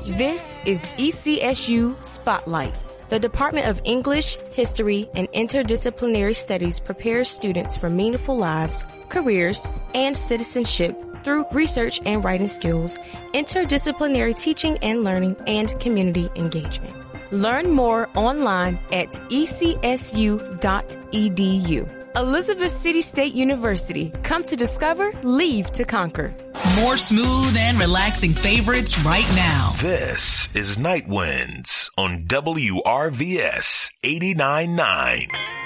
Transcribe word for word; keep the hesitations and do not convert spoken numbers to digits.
This is E C S U Spotlight. The Department of English, History, and Interdisciplinary Studies prepares students for meaningful lives, careers, and citizenship through research and writing skills, interdisciplinary teaching and learning, and community engagement. Learn more online at e c s u dot e d u. Elizabeth City State University. Come to discover, leave to conquer. More smooth and relaxing favorites right now. This is Night Winds on W R V S eighty-nine point nine.